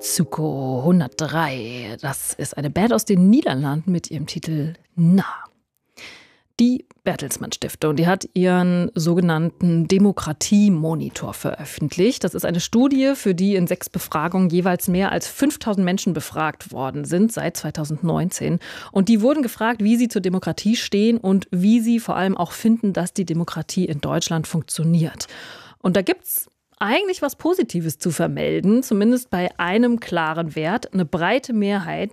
Suko 103. Das ist eine Band aus den Niederlanden mit ihrem Titel Na. Die Bertelsmann Stiftung, die hat ihren sogenannten Demokratiemonitor veröffentlicht. Das ist eine Studie, für die in 6 Befragungen jeweils mehr als 5000 Menschen befragt worden sind seit 2019. Und die wurden gefragt, wie sie zur Demokratie stehen und wie sie vor allem auch finden, dass die Demokratie in Deutschland funktioniert. Und da gibt's eigentlich was Positives zu vermelden, zumindest bei einem klaren Wert. Eine breite Mehrheit,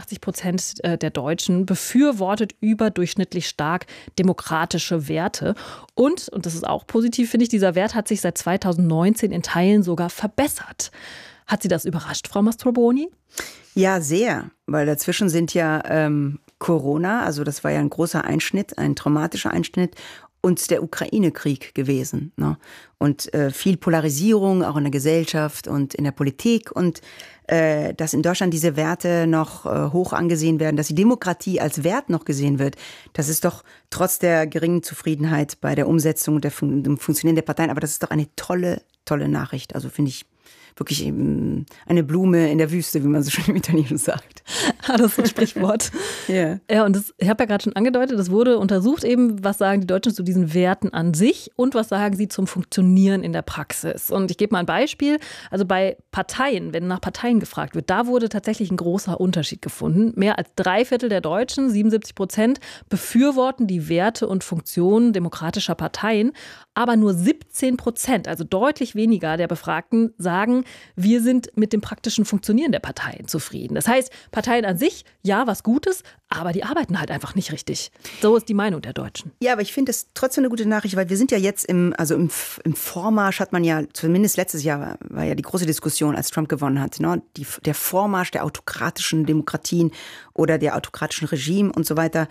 82% der Deutschen, befürwortet überdurchschnittlich stark demokratische Werte. Und das ist auch positiv, finde ich, dieser Wert hat sich seit 2019 in Teilen sogar verbessert. Hat Sie das überrascht, Frau Mastrobuoni? Ja, sehr, weil dazwischen sind ja Corona, also das war ja ein großer Einschnitt, ein traumatischer Einschnitt, und der Ukraine-Krieg gewesen, ne? Und viel Polarisierung auch in der Gesellschaft und in der Politik und dass in Deutschland diese Werte noch hoch angesehen werden, dass die Demokratie als Wert noch gesehen wird, das ist doch trotz der geringen Zufriedenheit bei der Umsetzung und dem Funktionieren der Parteien, aber das ist doch eine tolle Nachricht, also finde ich wirklich eine Blume in der Wüste, wie man so schön im Italienischen sagt. Das ist ein Sprichwort. Yeah. Ja, und ich habe ja gerade schon angedeutet, das wurde untersucht eben, was sagen die Deutschen zu diesen Werten an sich und was sagen sie zum Funktionieren in der Praxis. Und ich gebe mal ein Beispiel. Also bei Parteien, wenn nach Parteien gefragt wird, da wurde tatsächlich ein großer Unterschied gefunden. Mehr als 3/4 der Deutschen, 77%, befürworten die Werte und Funktionen demokratischer Parteien. Aber nur 17%, also deutlich weniger der Befragten, sagen, wir sind mit dem praktischen Funktionieren der Parteien zufrieden. Das heißt, Parteien an sich, ja, was Gutes, aber die arbeiten halt einfach nicht richtig. So ist die Meinung der Deutschen. Ja, aber ich finde das trotzdem eine gute Nachricht, weil wir sind ja jetzt im Vormarsch hat man ja, zumindest letztes Jahr war ja die große Diskussion, als Trump gewonnen hat, ne? Der Vormarsch der autokratischen Demokratien oder der autokratischen Regime und so weiter.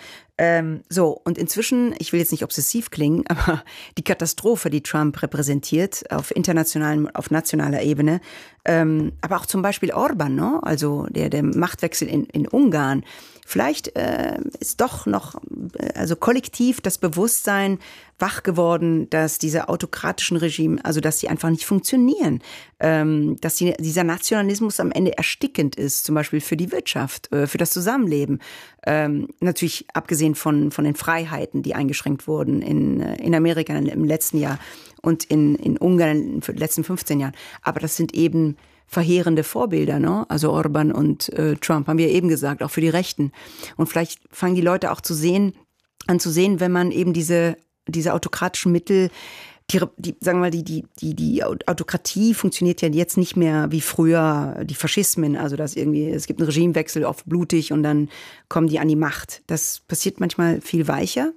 Und inzwischen, ich will jetzt nicht obsessiv klingen, aber die Katastrophe, die Trump repräsentiert auf nationaler Ebene, aber auch zum Beispiel Orban, ne? Also der Machtwechsel in Ungarn. Vielleicht ist doch noch kollektiv das Bewusstsein wach geworden, dass diese autokratischen Regime, also dass sie einfach nicht funktionieren, dass dieser Nationalismus am Ende erstickend ist, zum Beispiel für die Wirtschaft, für das Zusammenleben. Natürlich abgesehen von den Freiheiten, die eingeschränkt wurden in Amerika im letzten Jahr und in Ungarn in den letzten 15 Jahren. Aber das sind eben verheerende Vorbilder, ne? Also Orban und Trump, haben wir eben gesagt, auch für die Rechten. Und vielleicht fangen die Leute auch an zu sehen, wenn man eben diese autokratischen Mittel, die Autokratie funktioniert ja jetzt nicht mehr wie früher die Faschismen, also dass es gibt einen Regimewechsel, oft blutig und dann kommen die an die Macht. Das passiert manchmal viel weicher,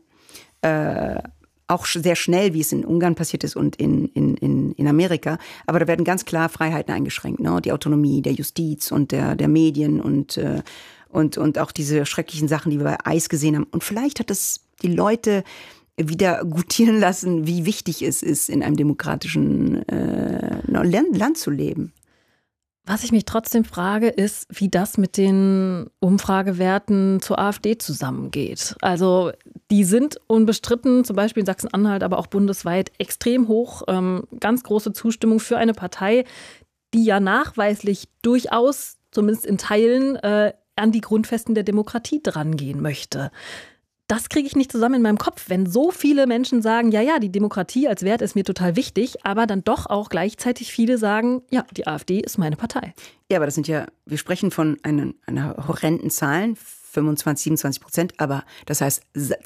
auch sehr schnell, wie es in Ungarn passiert ist und in Amerika. Aber da werden ganz klar Freiheiten eingeschränkt, ne? Die Autonomie der Justiz und der Medien und auch diese schrecklichen Sachen, die wir bei ICE gesehen haben. Und vielleicht hat das die Leute wieder gutieren lassen, wie wichtig es ist, in einem demokratischen Land zu leben. Was ich mich trotzdem frage, ist, wie das mit den Umfragewerten zur AfD zusammengeht. Also die sind unbestritten, zum Beispiel in Sachsen-Anhalt, aber auch bundesweit extrem hoch. Ganz große Zustimmung für eine Partei, die ja nachweislich durchaus, zumindest in Teilen, an die Grundfesten der Demokratie drangehen möchte. Das kriege ich nicht zusammen in meinem Kopf, wenn so viele Menschen sagen, ja, die Demokratie als Wert ist mir total wichtig, aber dann doch auch gleichzeitig viele sagen, ja, die AfD ist meine Partei. Ja, aber wir sprechen von einer horrenden Zahlen, 25-27%, aber das heißt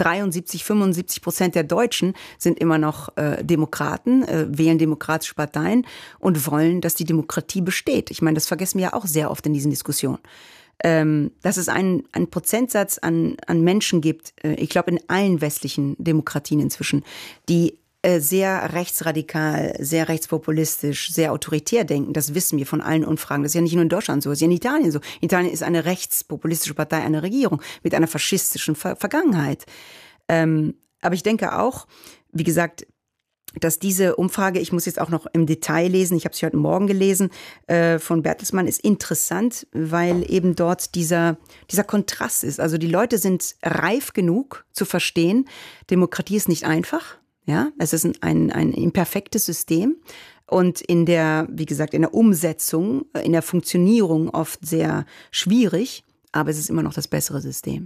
73-75% der Deutschen sind immer noch Demokraten, wählen demokratische Parteien und wollen, dass die Demokratie besteht. Ich meine, das vergessen wir ja auch sehr oft in diesen Diskussionen. Dass es einen Prozentsatz an Menschen gibt, ich glaube in allen westlichen Demokratien inzwischen, die sehr rechtsradikal, sehr rechtspopulistisch, sehr autoritär denken. Das wissen wir von allen Umfragen. Das ist ja nicht nur in Deutschland so, das ist ja in Italien so. Italien ist eine rechtspopulistische Partei, eine Regierung mit einer faschistischen Vergangenheit. Aber ich denke auch, wie gesagt, dass diese Umfrage, ich muss jetzt auch noch im Detail lesen, ich habe sie heute Morgen gelesen, von Bertelsmann, ist interessant, weil eben dort dieser Kontrast ist. Also die Leute sind reif genug zu verstehen, Demokratie ist nicht einfach, ja, es ist ein imperfektes System und in der, wie gesagt, in der Umsetzung, in der Funktionierung oft sehr schwierig, aber es ist immer noch das bessere System.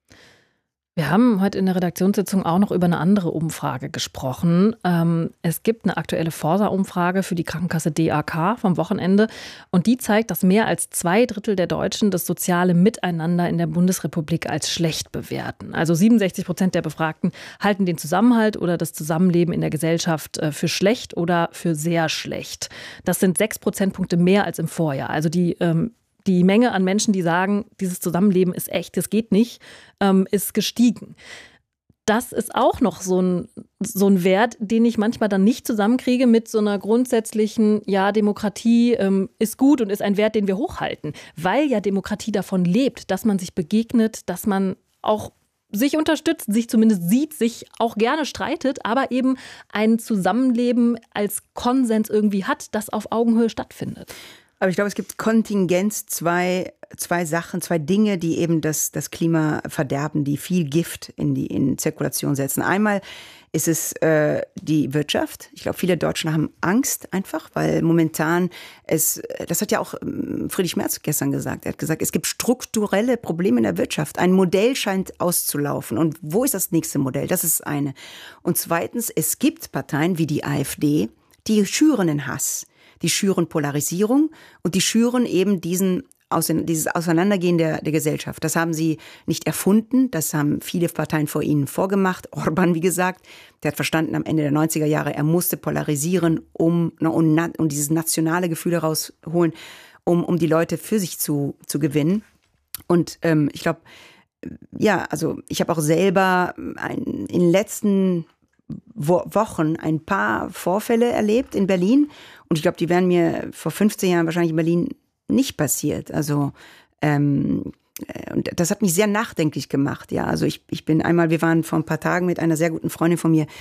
Wir haben heute in der Redaktionssitzung auch noch über eine andere Umfrage gesprochen. Es gibt eine aktuelle Forsa-Umfrage für die Krankenkasse DAK vom Wochenende und die zeigt, dass mehr als 2/3 der Deutschen das soziale Miteinander in der Bundesrepublik als schlecht bewerten. Also 67% der Befragten halten den Zusammenhalt oder das Zusammenleben in der Gesellschaft für schlecht oder für sehr schlecht. Das sind 6 Prozentpunkte mehr als im Vorjahr. Also die Menge an Menschen, die sagen, dieses Zusammenleben ist echt, das geht nicht, ist gestiegen. Das ist auch noch so ein Wert, den ich manchmal dann nicht zusammenkriege mit so einer grundsätzlichen, ja, Demokratie ist gut und ist ein Wert, den wir hochhalten. Weil ja Demokratie davon lebt, dass man sich begegnet, dass man auch sich unterstützt, sich zumindest sieht, sich auch gerne streitet, aber eben ein Zusammenleben als Konsens irgendwie hat, das auf Augenhöhe stattfindet. Aber ich glaube, es gibt Kontingenz, zwei Sachen, zwei Dinge, die eben das Klima verderben, die viel Gift in Zirkulation setzen. Einmal ist es die Wirtschaft. Ich glaube, viele Deutschen haben Angst einfach, weil momentan das hat ja auch Friedrich Merz gestern gesagt. Er hat gesagt, es gibt strukturelle Probleme in der Wirtschaft. Ein Modell scheint auszulaufen. Und wo ist das nächste Modell? Das ist eine. Und zweitens, es gibt Parteien wie die AfD, die schüren den Hass. Die schüren Polarisierung und die schüren eben dieses Auseinandergehen der Gesellschaft. Das haben sie nicht erfunden, das haben viele Parteien vor ihnen vorgemacht. Orban, wie gesagt, der hat verstanden am Ende der 90er Jahre, er musste polarisieren, um dieses nationale Gefühl herausholen, um die Leute für sich zu gewinnen. Und ich glaube, ja, also ich habe auch selber in den letzten Wochen ein paar Vorfälle erlebt in Berlin und ich glaube, die wären mir vor 15 Jahren wahrscheinlich in Berlin nicht passiert. Also und das hat mich sehr nachdenklich gemacht. Ja, also wir waren vor ein paar Tagen mit einer sehr guten Freundin von mir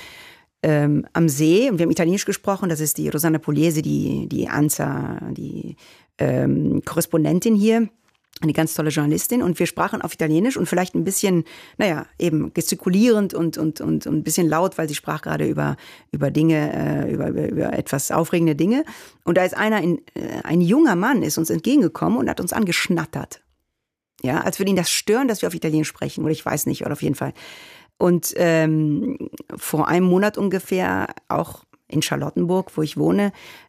am See und wir haben Italienisch gesprochen. Das ist die Rosanna Pugliese, die ANSA, die Korrespondentin hier. Eine ganz tolle Journalistin und wir sprachen auf Italienisch und vielleicht ein bisschen, eben gestikulierend und ein bisschen laut, weil sie sprach gerade über Dinge, über etwas aufregende Dinge. Und da ist ein junger Mann ist uns entgegengekommen und hat uns angeschnattert. Ja, als würde ihn das stören, dass wir auf Italienisch sprechen oder ich weiß nicht, oder auf jeden Fall. Und vor einem Monat ungefähr, auch in Charlottenburg, wo ich wohne,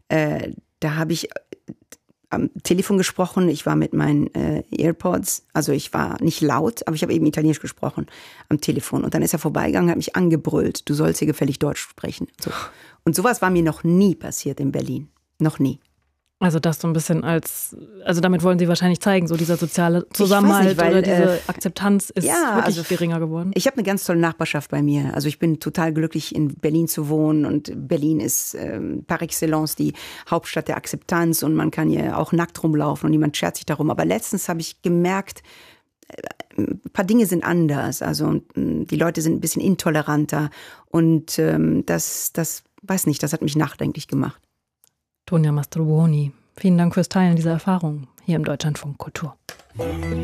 da habe ich am Telefon gesprochen, ich war mit meinen AirPods, also ich war nicht laut, aber ich habe eben Italienisch gesprochen am Telefon. Und dann ist er vorbeigegangen, hat mich angebrüllt, du sollst hier gefällig Deutsch sprechen. So. Und sowas war mir noch nie passiert in Berlin. Noch nie. Also das so ein bisschen also damit wollen Sie wahrscheinlich zeigen, so dieser soziale Zusammenhalt oder diese Akzeptanz ist wirklich geringer geworden. Ich habe eine ganz tolle Nachbarschaft bei mir. Also ich bin total glücklich, in Berlin zu wohnen und Berlin ist par excellence die Hauptstadt der Akzeptanz und man kann hier auch nackt rumlaufen und niemand schert sich darum. Aber letztens habe ich gemerkt, ein paar Dinge sind anders. Also die Leute sind ein bisschen intoleranter und das weiß nicht, das hat mich nachdenklich gemacht. Tonia Mastrobuoni, vielen Dank fürs Teilen dieser Erfahrung hier im Deutschlandfunk Kultur.